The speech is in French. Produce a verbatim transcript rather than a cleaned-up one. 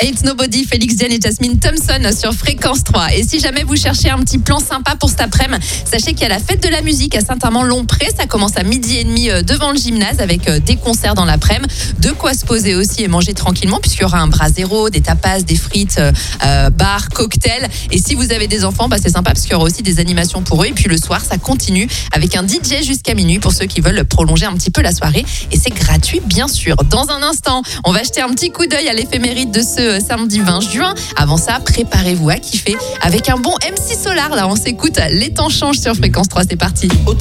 Ain't Nobody, Félix Diane et Jasmine Thompson sur Fréquence trois. Et si jamais vous cherchez un petit plan sympa pour cet après-midi, sachez qu'il y a la fête de la musique à Saint-Amand-Longpré. Ça commence à midi et demi devant le gymnase avec des concerts dans l'après-midi. De quoi se poser aussi et manger tranquillement puisqu'il y aura un brasero, des tapas, des frites, euh, bar, cocktail. Et si vous avez des enfants, bah c'est sympa parce qu'il y aura aussi des animations pour eux. Et puis le soir, ça continue avec un D J jusqu'à minuit pour ceux qui veulent prolonger un petit peu la soirée. Et c'est gratuit, bien sûr. Dans un instant, on va jeter un petit coup d'œil à l'éphéméride de ce samedi vingt juin. Avant ça, préparez-vous à kiffer avec un bon M C Solar. Là, on s'écoute. Les temps changent sur Fréquence trois. C'est parti.